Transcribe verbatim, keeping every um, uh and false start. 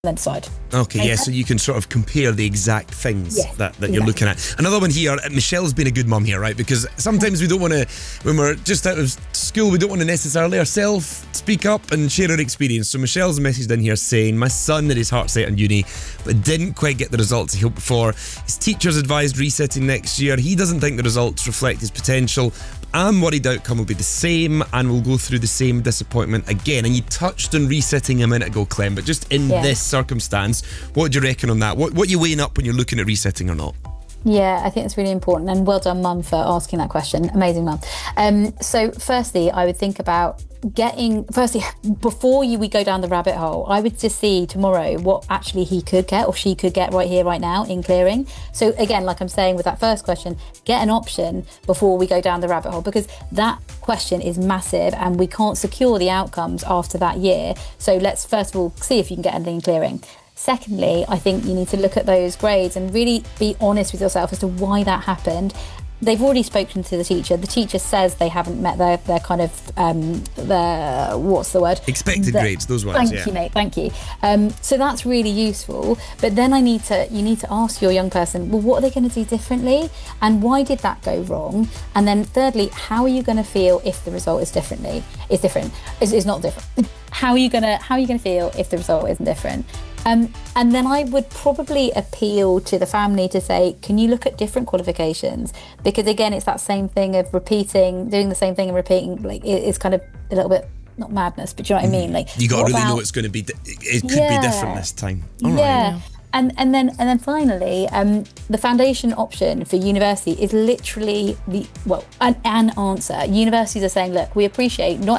then decide. Okay, Make yeah, sense? so you can sort of compare the exact things Yeah, that, that you're exactly. looking at. Another one here, uh, Michelle's been a good mum here, right? Because sometimes we don't want to, when we're just out of school, we don't want to necessarily ourselves speak up and share our experience. So Michelle's messaged in here saying, my son had his heart set on uni, but didn't quite get the results he hoped for. His teachers advised resetting next year. He doesn't think the results reflect his potential. I'm worried the outcome will be the same and we'll go through the same disappointment again. And you touched on resetting a minute ago, Clem, but just in Yeah. this circumstance, what do you reckon on that? What, what are you weighing up when you're looking at resetting or not? Yeah, I think it's really important, and well done, Mum, for asking that question. Amazing, Mum. Um, so, firstly, I would think about getting. Firstly, before you we go down the rabbit hole, I would just see tomorrow what actually he could get or she could get right here, right now in clearing. So, again, like I'm saying with that first question, get an option before we go down the rabbit hole, because that question is massive, and we can't secure the outcomes after that year. So, let's first of all see if you can get anything in clearing. Secondly, I think you need to look at those grades and really be honest with yourself as to why that happened. They've already spoken to the teacher. The teacher says they haven't met their, their kind of, um, their, what's the word? Expected The- grades, those ones, Thank yeah. you, mate, thank you. Um, so that's really useful. But then I need to, you need to ask your young person, well, what are they going to do differently? And why did that go wrong? And then thirdly, how are you going to feel if the result is differently? Is different, is, is not different. How are you going to, how are you going to feel if the result isn't different? Um, and then I would probably appeal to the family to say, can you look at different qualifications? Because again, it's that same thing of repeating, doing the same thing and repeating. Like it, it's kind of a little bit, not madness, but do you know what I mean? Like You got to what really about- know it's going to be, di- it could Yeah. be different this time. All right. yeah. And and then and then finally, um, the foundation option for university is literally the well an, an answer. Universities are saying, look, we appreciate not